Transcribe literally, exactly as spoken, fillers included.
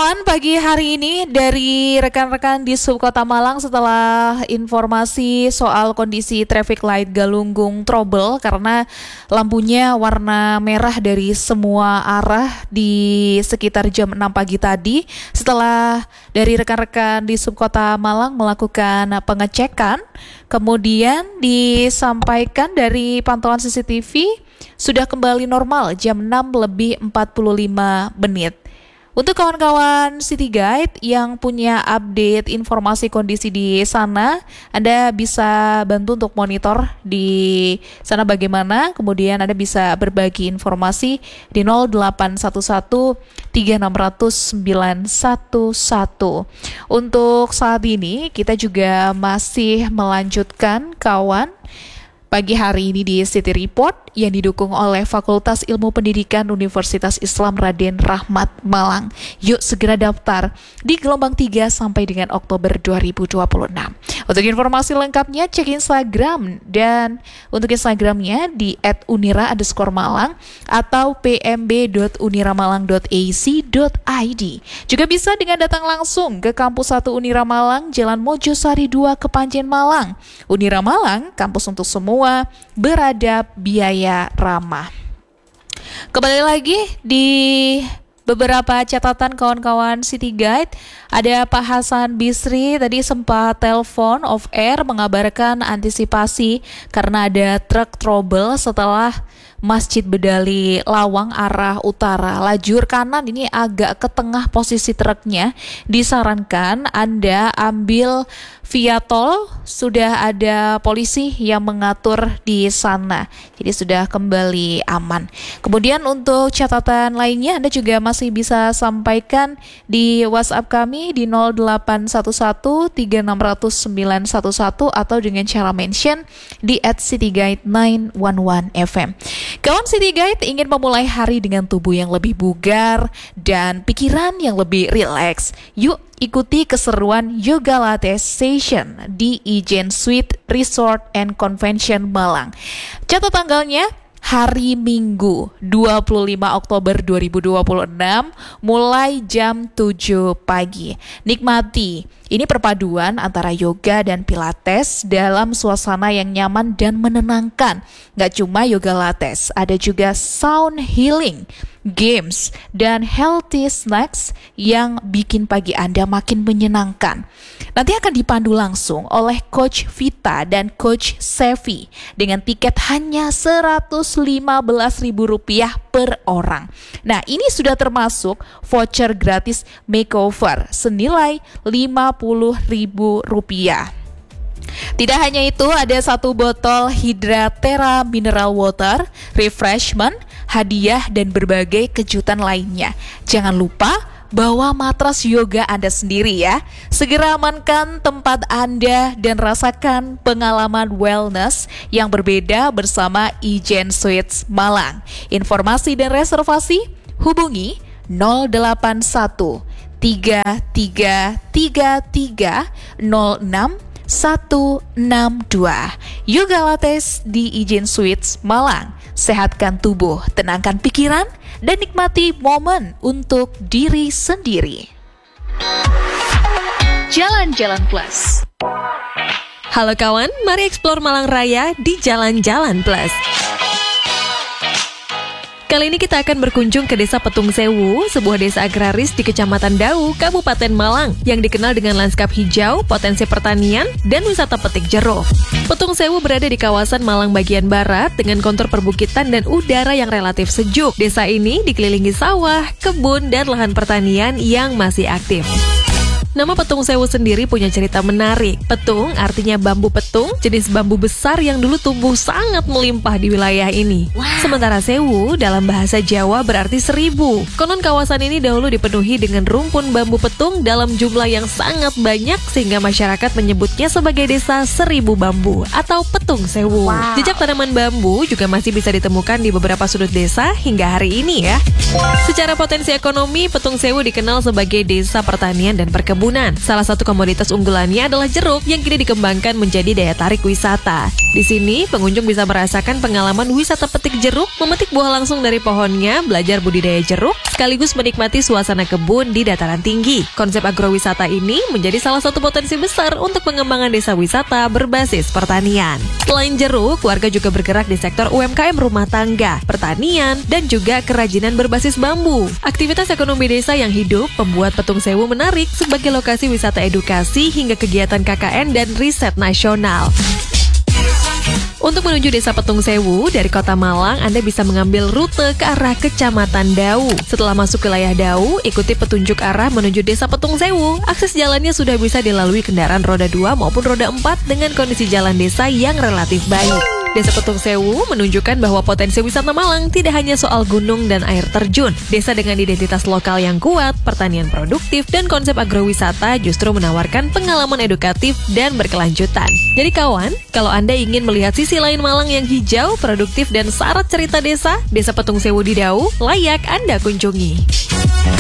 kawan, pagi hari ini dari rekan-rekan di Subkota Malang setelah informasi soal kondisi traffic light Galunggung trouble karena lampunya warna merah dari semua arah di sekitar jam enam pagi tadi. Setelah dari rekan-rekan di Subkota Malang melakukan pengecekan, kemudian disampaikan dari pantauan C C T V sudah kembali normal jam enam lebih empat puluh lima menit. Untuk kawan-kawan City Guide yang punya update informasi kondisi di sana, Anda bisa bantu untuk monitor di sana bagaimana, kemudian Anda bisa berbagi informasi di nol delapan satu satu tiga enam nol nol sembilan satu satu. Untuk saat ini kita juga masih melanjutkan kawan pagi hari ini di City Report yang didukung oleh Fakultas Ilmu Pendidikan Universitas Islam Raden Rahmat Malang. Yuk segera daftar di gelombang tiga sampai dengan Oktober dua ribu dua puluh enam. Untuk informasi lengkapnya cek Instagram, dan untuk Instagramnya di et unira underscore malang atau p m b dot uniramalang dot a c dot i d. Juga bisa dengan datang langsung ke Kampus satu Unira Malang, Jalan Mojosari dua, Kepanjen Malang. Unira Malang, kampus untuk semua, beradab, biaya ramah. Kembali lagi di beberapa catatan kawan-kawan City Guide, ada Pak Hasan Bisri tadi sempat telepon off air mengabarkan antisipasi karena ada truk trouble setelah Masjid Bedali Lawang arah utara. Lajur kanan ini agak ke tengah posisi truknya. Disarankan Anda ambil via tol, sudah ada polisi yang mengatur di sana. Jadi sudah kembali aman. Kemudian untuk catatan lainnya Anda juga masih bisa sampaikan di WhatsApp kami di nol delapan satu satu tiga enam nol nol sembilan satu satu atau dengan cara mention di at cityguide sembilan satu satu F M. Kawan City Guide ingin memulai hari dengan tubuh yang lebih bugar dan pikiran yang lebih rileks. Yuk ikuti keseruan Yoga Latte Session di Ijen Suite Resort and Convention Malang. Catat tanggalnya hari Minggu dua puluh lima Oktober dua ribu dua puluh enam mulai jam tujuh pagi. Nikmati ini perpaduan antara yoga dan pilates dalam suasana yang nyaman dan menenangkan. Gak cuma yoga lattes, ada juga sound healing, games, dan healthy snacks yang bikin pagi Anda makin menyenangkan. Nanti akan dipandu langsung oleh Coach Vita dan Coach Sevi dengan tiket hanya seratus lima belas ribu rupiah per orang. Nah, ini sudah termasuk voucher gratis makeover senilai lima puluh ribu rupiah. Tidak hanya itu, ada satu botol Hydratera Mineral Water, refreshment, hadiah, dan berbagai kejutan lainnya. Jangan lupa bawa matras yoga Anda sendiri ya. Segera amankan tempat Anda dan rasakan pengalaman wellness yang berbeda bersama Ijen Suites Malang. Informasi dan reservasi hubungi nol delapan satu tiga tiga tiga tiga nol enam satu enam dua. Yoga Lattes di Ijen Suites Malang. Sehatkan tubuh, tenangkan pikiran, dan nikmati momen untuk diri sendiri. Jalan-Jalan Plus. Halo kawan, mari eksplor Malang Raya di Jalan-Jalan Plus. Kali ini kita akan berkunjung ke Desa Petung Sewu, sebuah desa agraris di Kecamatan Dau, Kabupaten Malang, yang dikenal dengan lanskap hijau, potensi pertanian, dan wisata petik jeruk. Petung Sewu berada di kawasan Malang bagian barat dengan kontur perbukitan dan udara yang relatif sejuk. Desa ini dikelilingi sawah, kebun, dan lahan pertanian yang masih aktif. Nama Petung Sewu sendiri punya cerita menarik. Petung artinya bambu petung, jenis bambu besar yang dulu tumbuh sangat melimpah di wilayah ini. Wow. Sementara sewu dalam bahasa Jawa berarti seribu. Konon kawasan ini dahulu dipenuhi dengan rumpun bambu petung dalam jumlah yang sangat banyak sehingga masyarakat menyebutnya sebagai desa seribu bambu atau Petung Sewu. Wow. Jejak tanaman bambu juga masih bisa ditemukan di beberapa sudut desa hingga hari ini ya. Secara potensi ekonomi, Petung Sewu dikenal sebagai desa pertanian dan perkebunan perkebunan. Salah satu komoditas unggulannya adalah jeruk yang kini dikembangkan menjadi daya tarik wisata. Di sini, pengunjung bisa merasakan pengalaman wisata petik jeruk, memetik buah langsung dari pohonnya, belajar budidaya jeruk, sekaligus menikmati suasana kebun di dataran tinggi. Konsep agrowisata ini menjadi salah satu potensi besar untuk pengembangan desa wisata berbasis pertanian. Selain jeruk, warga juga bergerak di sektor U M K M rumah tangga, pertanian, dan juga kerajinan berbasis bambu. Aktivitas ekonomi desa yang hidup membuat Petung Sewu menarik sebagai lokasi wisata edukasi hingga kegiatan K K N dan riset nasional. Untuk menuju Desa Petung Sewu, dari Kota Malang, Anda bisa mengambil rute ke arah Kecamatan Dau. Setelah masuk wilayah Dau, ikuti petunjuk arah menuju Desa Petung Sewu. Akses jalannya sudah bisa dilalui kendaraan roda dua maupun roda empat dengan kondisi jalan desa yang relatif baik. Desa Petung Sewu menunjukkan bahwa potensi wisata Malang tidak hanya soal gunung dan air terjun. Desa dengan identitas lokal yang kuat, pertanian produktif, dan konsep agrowisata justru menawarkan pengalaman edukatif dan berkelanjutan. Jadi kawan, kalau Anda ingin melihat sisi lain Malang yang hijau, produktif, dan syarat cerita desa, Desa Petung Sewu di Dau layak Anda kunjungi.